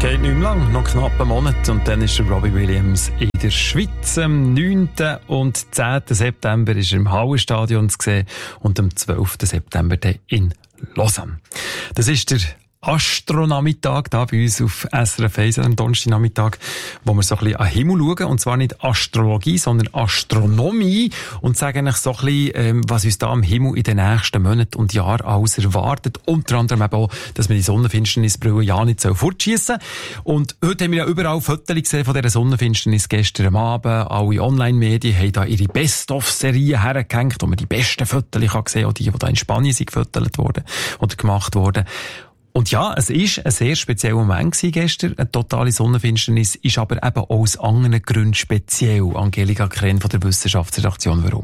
Geht nicht mehr lang, noch knapp einen Monat und dann ist der Robbie Williams in der Schweiz. Am 9. und 10. September ist er im Hallenstadion zu sehen und am 12. September dann in Lausanne. Das ist der Astronachmittag da bei uns auf SRF 1 am Donnerstagnachmittag, wo wir so ein bisschen an den Himmel schauen, und zwar nicht Astrologie, sondern Astronomie, und sagen euch so ein bisschen, was uns da am Himmel in den nächsten Monaten und Jahren alles erwartet. Unter anderem eben auch, dass wir die Sonnenfinsternisbrille ja nicht fortschiessen sollen. Und heute haben wir ja überall Fotos gesehen von dieser Sonnenfinsternis gestern am Abend. Alle Online-Medien haben da ihre Best-of-Serie hergehängt, wo man die besten Fotos sehen kann, auch die da in Spanien sind gefotografiert worden oder gemacht worden. Und ja, es ist ein sehr spezieller Moment gestern. Eine totale Sonnenfinsternis ist aber eben auch aus anderen Gründen speziell. Angelika Kren von der Wissenschaftsredaktion. Warum?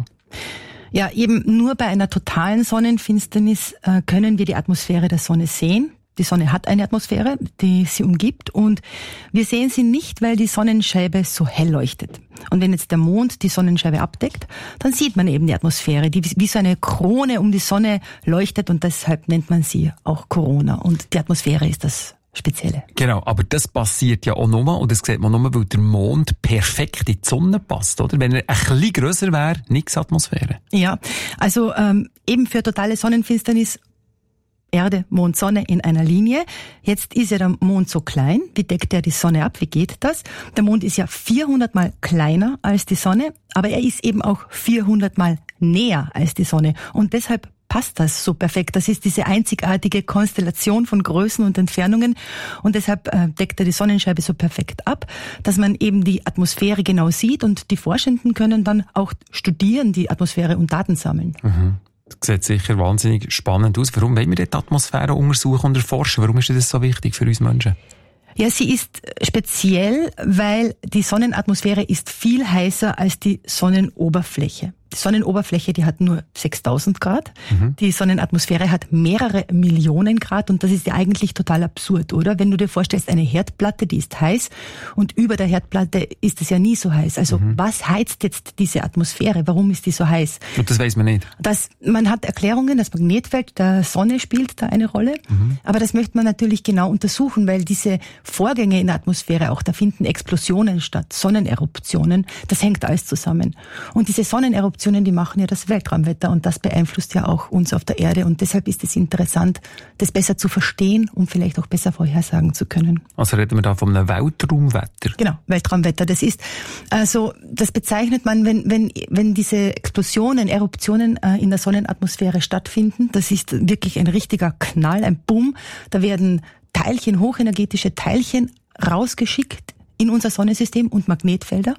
Ja, eben nur bei einer totalen Sonnenfinsternis können wir die Atmosphäre der Sonne sehen. Die Sonne hat eine Atmosphäre, die sie umgibt, und wir sehen sie nicht, weil die Sonnenscheibe so hell leuchtet. Und wenn jetzt der Mond die Sonnenscheibe abdeckt, dann sieht man eben die Atmosphäre, die wie so eine Krone um die Sonne leuchtet, und deshalb nennt man sie auch Corona. Und die Atmosphäre ist das Spezielle. Genau, aber das passiert ja auch nur, und das sieht man nur, weil der Mond perfekt in die Sonne passt, oder? Wenn er ein bisschen grösser wäre, nichts Atmosphäre. Ja, also eben für totale Sonnenfinsternis Erde, Mond, Sonne in einer Linie. Jetzt ist ja der Mond so klein. Wie deckt er die Sonne ab? Wie geht das? Der Mond ist ja 400 Mal kleiner als die Sonne, aber er ist eben auch 400 Mal näher als die Sonne. Und deshalb passt das so perfekt. Das ist diese einzigartige Konstellation von Größen und Entfernungen. Und deshalb deckt er die Sonnenscheibe so perfekt ab, dass man eben die Atmosphäre genau sieht. Und die Forschenden können dann auch studieren, die Atmosphäre, und Daten sammeln. Mhm. Das sieht sicher wahnsinnig spannend aus. Warum wollen wir die Atmosphäre untersuchen und erforschen? Warum ist das so wichtig für uns Menschen? Ja, sie ist speziell, weil die Sonnenatmosphäre ist viel heißer als die Sonnenoberfläche. Die Sonnenoberfläche, die hat nur 6000 Grad. Die Sonnenatmosphäre hat mehrere Millionen Grad, und das ist ja eigentlich total absurd, oder? Wenn du dir vorstellst, eine Herdplatte, die ist heiß, und über der Herdplatte ist es ja nie so heiß. Also was heizt jetzt diese Atmosphäre? Warum ist die so heiß? Und das weiß man nicht. Man hat Erklärungen, das Magnetfeld der Sonne spielt da eine Rolle, aber das möchte man natürlich genau untersuchen, weil diese Vorgänge in der Atmosphäre auch, da finden Explosionen statt, Sonneneruptionen, das hängt alles zusammen. Und diese Sonneneruptionen, die machen ja das Weltraumwetter, und das beeinflusst ja auch uns auf der Erde, und deshalb ist es interessant, das besser zu verstehen, um vielleicht auch besser vorhersagen zu können. Also reden wir da von einem Weltraumwetter? Genau, Weltraumwetter. Das ist, also, das bezeichnet man, wenn diese Explosionen, Eruptionen in der Sonnenatmosphäre stattfinden, das ist wirklich ein richtiger Knall, ein Boom, da werden Teilchen, hochenergetische Teilchen rausgeschickt in unser Sonnensystem und Magnetfelder.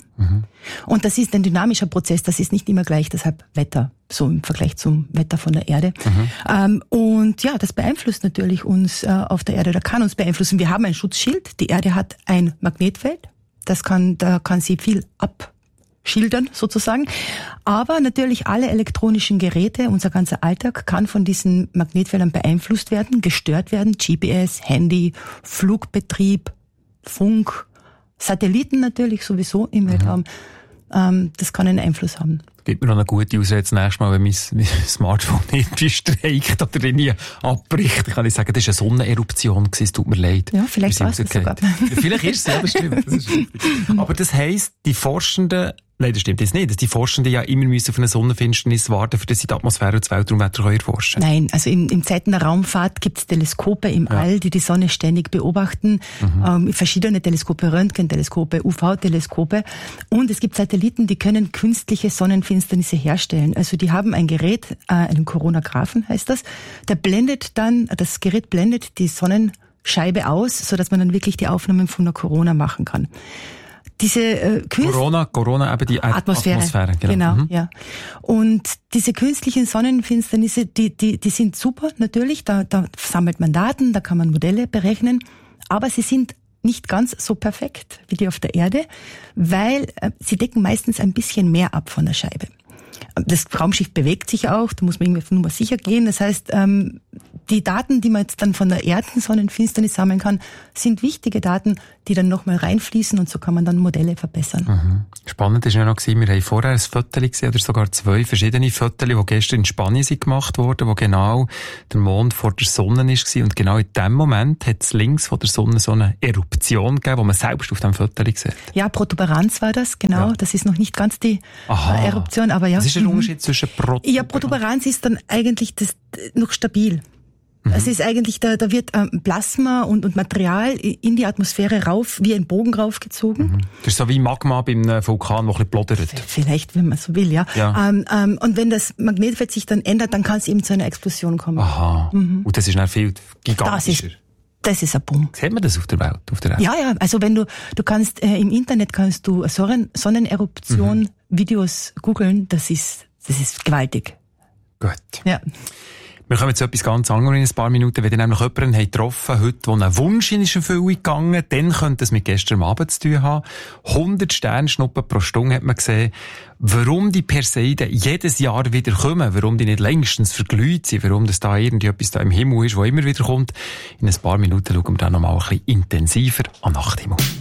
Und das ist ein dynamischer Prozess, das ist nicht immer gleich, deshalb Wetter, so im Vergleich zum Wetter von der Erde. Und ja, das beeinflusst natürlich uns auf der Erde, oder kann uns beeinflussen. Wir haben ein Schutzschild, die Erde hat ein Magnetfeld, da kann sie viel abschildern sozusagen. Aber natürlich alle elektronischen Geräte, unser ganzer Alltag kann von diesen Magnetfeldern beeinflusst werden, gestört werden. GPS, Handy, Flugbetrieb, Funk, Satelliten natürlich sowieso im Weltraum. Das kann einen Einfluss haben. Gibt mir noch eine gute Ausrede das nächste Mal, wenn mein Smartphone irgendwie streikt oder irgendwie abbricht. Dann kann ich sagen, das war eine Sonneneruption gewesen, es tut mir leid. Ja, vielleicht war es das sogar. Ja, vielleicht ist es, ja, das stimmt. Das ist aber das heisst, die Forschenden, nein, das stimmt jetzt nicht, dass die Forschenden ja immer müssen auf eine Sonnenfinsternis warten, für das sie die Atmosphäre und das Weltraumwetter erforschen. Nein, also in Zeiten der Raumfahrt gibt es Teleskope im All, die Sonne ständig beobachten. Verschiedene Teleskope, Röntgenteleskope, UV-Teleskope. Und es gibt Satelliten, die können künstliche Sonnenfinsternisse herstellen. Also die haben ein Gerät, einen Coronagraphen heißt das, das Gerät blendet die Sonnenscheibe aus, sodass man dann wirklich die Aufnahmen von der Corona machen kann. Diese Corona, eben die Atmosphäre. Genau, ja. Und diese künstlichen Sonnenfinsternisse, die sind super natürlich. Da sammelt man Daten, da kann man Modelle berechnen, aber sie sind nicht ganz so perfekt wie die auf der Erde, weil sie decken meistens ein bisschen mehr ab von der Scheibe. Das Raumschiff bewegt sich auch, da muss man irgendwie auf Nummer sicher gehen. Das heißt, die Daten, die man jetzt dann von der Erdensonnenfinsternis sammeln kann, sind wichtige Daten, die dann nochmal reinfließen und so kann man dann Modelle verbessern. Mhm. Spannend ist ja noch gewesen, wir haben vorher ein Foto gesehen, oder sogar 2 verschiedene Fotos, die gestern in Spanien sind gemacht wurden, wo genau der Mond vor der Sonne ist und genau in dem Moment hat es links von der Sonne so eine Eruption gegeben, die man selbst auf dem Foto sieht. Ja, Protuberanz war das, genau. Ja. Das ist noch nicht ganz die Eruption, aber ja. Was ist der Unterschied zwischen Protuberanz? Ja, Protuberanz ist dann eigentlich das noch stabil. Es ist eigentlich, da wird Plasma und Material in die Atmosphäre rauf, wie ein Bogen raufgezogen. Das ist so wie Magma beim Vulkan, wo ein bisschen plodert. Vielleicht, wenn man so will, ja. Und wenn das Magnetfeld sich dann ändert, dann kann es eben zu einer Explosion kommen. Aha. Und das ist dann viel gigantischer. Das ist ein Boom. Sieht man das auf der Welt? Ja, also wenn du kannst, im Internet kannst du Sonneneruption Videos googeln, das ist gewaltig. Gut. Ja. Wir kommen zu etwas ganz anderem in ein paar Minuten. Wenn ihr nämlich jemanden getroffen habt, der einen Wunsch in Erfüllung gegangen, dann könnte es mit gestern Abend zu tun haben. 100 Sternschnuppen pro Stunde hat man gesehen. Warum die Perseiden jedes Jahr wieder kommen, warum die nicht längstens verglüht sind, warum das da irgendetwas da im Himmel ist, wo immer wieder kommt. In ein paar Minuten schauen wir dann nochmal ein bisschen intensiver an Nachthimmel.